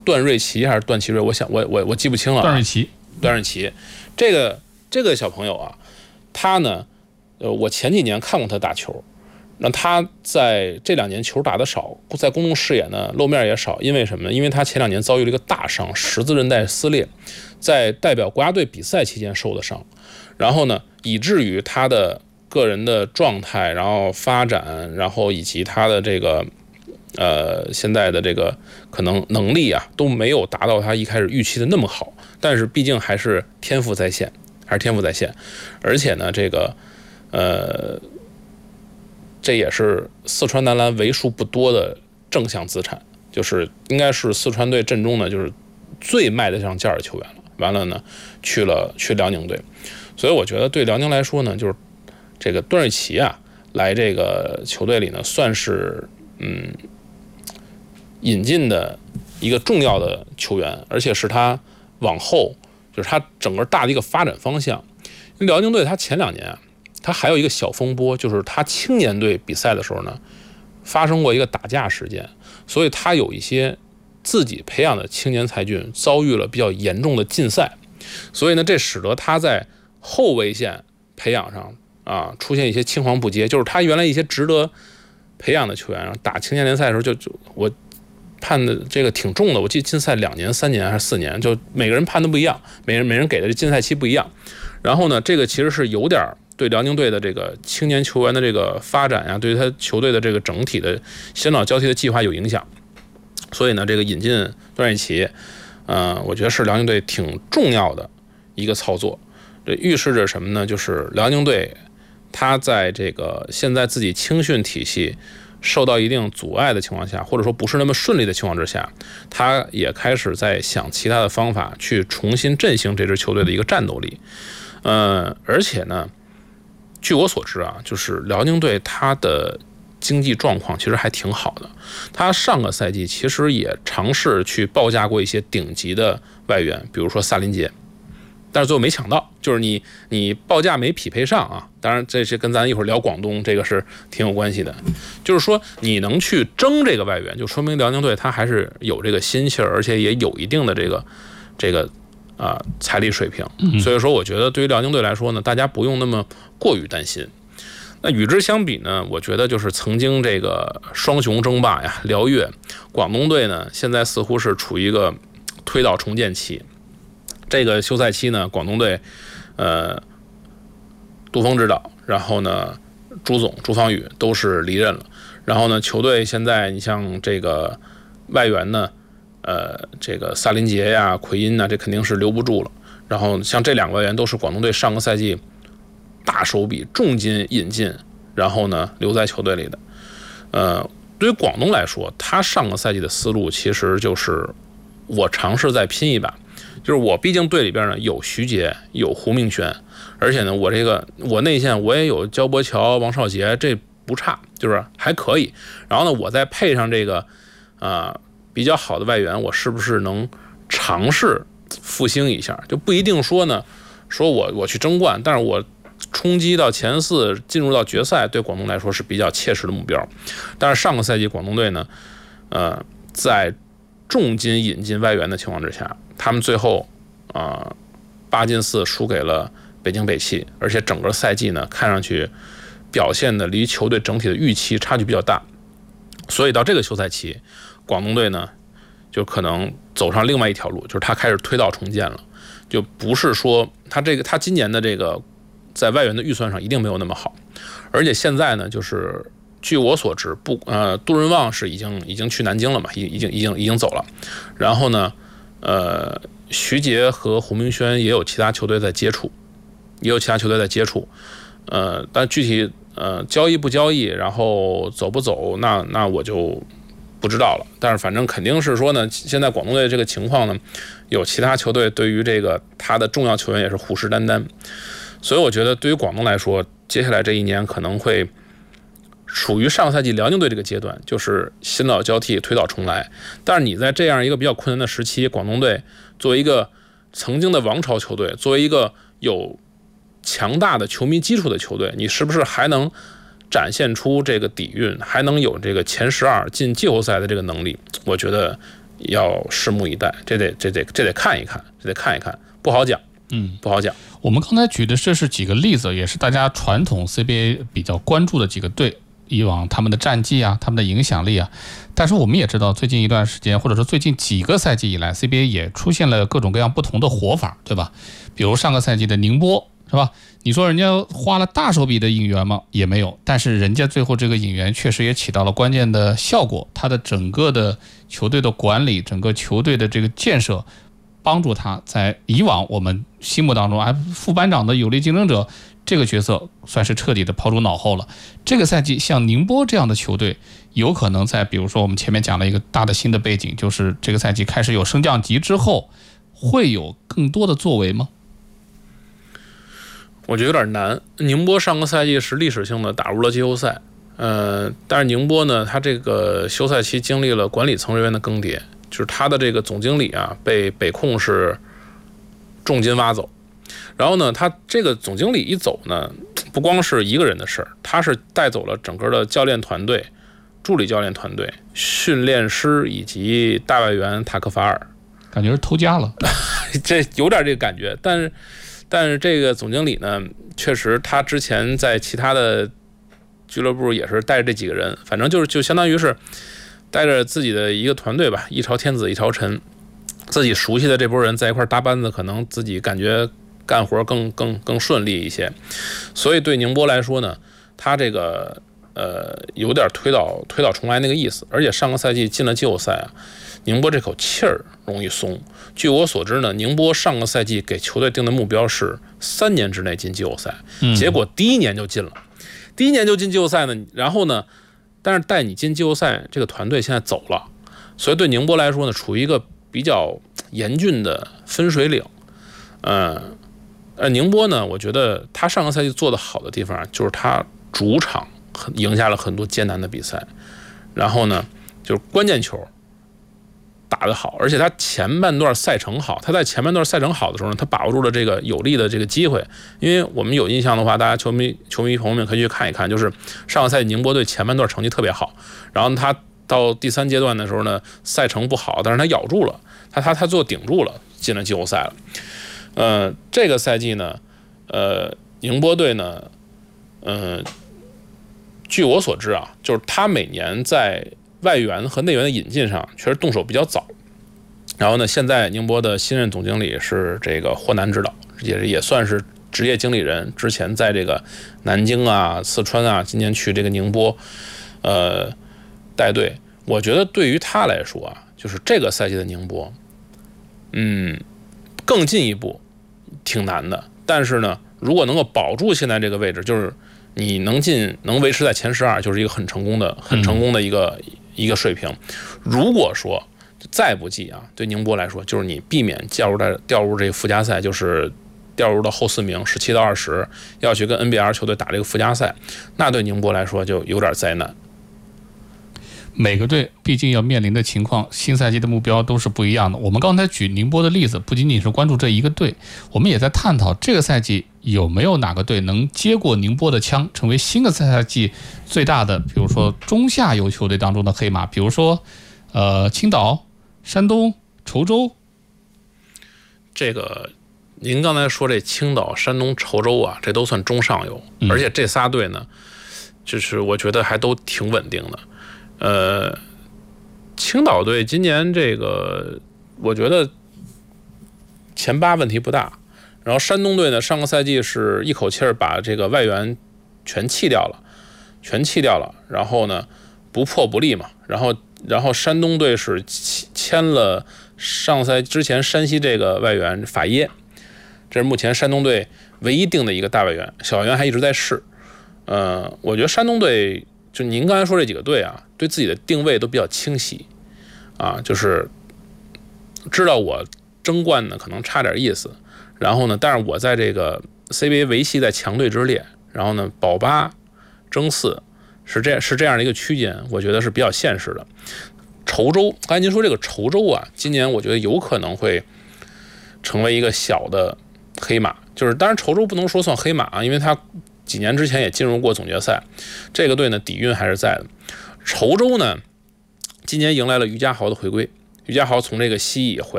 段瑞奇还是段祺瑞，我记不清了。 段瑞奇， 这个小朋友啊，他呢，我前几年看过他打球，那他在这2年球打得少，在公众视野呢露面也少，因为什么呢？因为他前2年遭遇了一个大伤，十字韧带撕裂，在代表国家队比赛期间受的伤，然后呢，以至于他的个人的状态，然后发展，然后以及他的这个现在的这个可能能力啊，都没有达到他一开始预期的那么好，但是毕竟还是天赋在线，而且呢，这也是四川男篮为数不多的正向资产，就是应该是四川队阵中呢，就是最卖得上价的球员了。完了呢，去辽宁队，所以我觉得对辽宁来说呢，就是这个段瑞奇啊，来这个球队里呢，算是引进的一个重要的球员，而且是他往后就是他整个大的一个发展方向。因为辽宁队他前2年啊，他还有一个小风波，就是他青年队比赛的时候呢，发生过一个打架事件，所以他有一些自己培养的青年才俊遭遇了比较严重的禁赛，所以呢，这使得他在后卫线培养上啊出现一些青黄不接，就是他原来一些值得培养的球员打青年联赛的时候就我判的这个挺重的，我记得禁赛2年、3年还是4年，就每个人判的不一样，每人给的这禁赛期不一样。然后呢，这个其实是有点对辽宁队的这个青年球员的这个发展呀，对他球队的这个整体的新老交替的计划有影响。所以呢，这个引进段瑞奇，我觉得是辽宁队挺重要的一个操作。这预示着什么呢？就是辽宁队他在这个现在自己青训体系受到一定阻碍的情况下，或者说不是那么顺利的情况之下，他也开始在想其他的方法去重新振兴这支球队的一个战斗力。而且呢，据我所知啊，就是辽宁队他的经济状况其实还挺好的。他上个赛季其实也尝试去报价过一些顶级的外援，比如说萨林杰，但是最后没抢到，就是你报价没匹配上啊。当然这是跟咱一会儿聊广东这个是挺有关系的，就是说你能去争这个外援，就说明辽宁队他还是有这个心气儿，而且也有一定的这个财力水平。所以说我觉得对于辽宁队来说呢，大家不用那么过于担心。那与之相比呢，我觉得就是曾经这个双雄争霸呀，辽粤广东队呢，现在似乎是处于一个推倒重建期。这个休赛期呢，广东队杜峰指导，然后呢朱芳雨都是离任了，然后呢球队现在你像这个外援呢，这个萨林杰呀、奎因呢，这肯定是留不住了。然后像这2个外援都是广东队上个赛季大手笔重金引进，然后呢留在球队里的。对于广东来说，他上个赛季的思路其实就是我尝试再拼一把，就是我毕竟队里边呢有徐杰，有胡明轩，而且呢我内线我也有焦博乔、王少杰，这不差，就是还可以。然后呢，我再配上这个比较好的外援，我是不是能尝试复兴一下？就不一定说呢，说我去争冠，但是我冲击到前4，进入到决赛，对广东来说是比较切实的目标。但是上个赛季广东队呢，在重金引进外援的情况之下，他们最后8进4输给了北京北汽，而且整个赛季呢看上去表现的离球队整体的预期差距比较大。所以到这个休赛期，广东队呢就可能走上另外一条路，就是他开始推倒重建了，就不是说他今年的这个在外援的预算上一定没有那么好。而且现在呢，就是据我所知，杜润旺是已经去南京了嘛，已经走了。然后呢，徐杰和胡明轩也有其他球队在接触，但具体交易不交易，然后走不走，那我就不知道了。但是反正肯定是说呢，现在广东队这个情况呢，有其他球队对于这个他的重要球员也是虎视眈眈。所以我觉得对于广东来说，接下来这1年可能会属于上个赛季辽宁队这个阶段，就是新老交替，推倒重来。但是你在这样一个比较困难的时期，广东队作为一个曾经的王朝球队，作为一个有强大的球迷基础的球队，你是不是还能展现出这个底蕴，还能有这个前12进季后赛的这个能力？我觉得要拭目以待，这得看一看，不好讲，不好讲。 我们刚才举的这是几个例子，也是大家传统 CBA 比较关注的几个队，以往他们的战绩啊，他们的影响力啊。但是我们也知道，最近一段时间，或者说最近几个赛季以来 ，CBA 也出现了各种各样不同的活法，对吧？比如上个赛季的宁波，是吧？你说人家花了大手笔的引援吗？也没有，但是人家最后这个引援确实也起到了关键的效果，他的整个的球队的管理，整个球队的这个建设，帮助他在以往我们心目当中副班长的有力竞争者这个角色算是彻底的抛诸脑后了。这个赛季像宁波这样的球队，有可能在比如说我们前面讲了一个大的新的背景，就是这个赛季开始有升降级之后，会有更多的作为吗？ 我觉得有点难。宁波上个赛季是历史性的打入了季后赛，但是宁波呢，他这个休赛期经历了管理层人员的更迭，就是他的这个总经理啊被北控是重金挖走，然后呢，他这个总经理一走呢，不光是一个人的事儿，他是带走了整个的教练团队、助理教练团队、训练师以及大外援塔克法尔， 感觉是偷家了， 这有点这个感觉，但是这个总经理呢，确实他之前在其他的俱乐部也是带着这几个人，反正就相当于是带着自己的一个团队吧，一朝天子一朝臣，自己熟悉的这波人在一块搭班子，可能自己感觉干活更顺利一些。所以对宁波来说呢，他这个有点推倒重来那个意思。而且上个赛季进了季后赛啊，宁波这口气儿容易松。据我所知呢，宁波上个赛季给球队定的目标是3年之内进季后赛，结果第一年就进了。第一年就进季后赛呢，然后呢，但是带你进季后赛这个团队现在走了，所以对宁波来说呢，处于一个比较严峻的分水岭。宁波呢，我觉得他上个赛季做的好的地方就是他主场赢下了很多艰难的比赛，然后呢，就是关键球打得好，而且他前半段赛程好，他在前半段赛程好的时候呢，他把握住了这个有利的这个机会。因为我们有印象的话，大家球迷朋友们可以去看一看，就是上个赛季宁波队前半段成绩特别好，然后他到第3阶段的时候呢，赛程不好，但是他咬住了，他最后顶住了，进了季后赛了。这个赛季呢，宁波队呢，据我所知啊，就是他每年在外援和内援的引进上确实动手比较早。然后呢，现在宁波的新任总经理是这个霍南指导，也算是职业经理人，之前在这个南京啊、四川啊，今年去这个宁波带队。我觉得对于他来说啊，就是这个赛季的宁波更进一步挺难的，但是呢，如果能够保住现在这个位置，就是你能维持在前12，就是一个很成功的一个水平。如果说再不济啊，对宁波来说，就是你避免掉入这个附加赛，就是掉入到后4名，17到20，要去跟 NBL 球队打这个附加赛，那对宁波来说就有点灾难。 每个队毕竟要面临的情况，新赛季的目标都是不一样的。我们刚才举宁波的例子，不仅仅是关注这一个队，我们也在探讨这个赛季有没有哪个队能接过宁波的枪，成为新的赛季最大的，比如说中下游球队当中的黑马，比如说青岛、山东、稠州。 这个您刚才说这青岛、山东、稠州啊，这都算中上游，而且这仨队呢，就是我觉得还都挺稳定的。青岛队今年这个我觉得前8问题不大，然后山东队呢，上个赛季是一口气儿把这个外援全弃掉了，然后呢不破不立嘛，然后山东队是签了上赛之前山西这个外援法耶，这是目前山东队唯一定的一个大外援，小外援还一直在试。我觉得山东队就您刚才说这几个队啊，对自己的定位都比较清晰啊，就是知道我争冠呢可能差点意思，然后呢，但是我在这个 CBA 维系在强队之列，然后呢保8争4是这样的一个区间，我觉得是比较现实的。稠州，刚才您说这个稠州啊，今年我觉得有可能会成为一个小的黑马，就是当然稠州不能说算黑马啊，因为他几年之前也进入过总决赛，这个队呢底蕴还是在的。稠州呢今年迎来了于家豪的回归， 于家豪从这个西乙回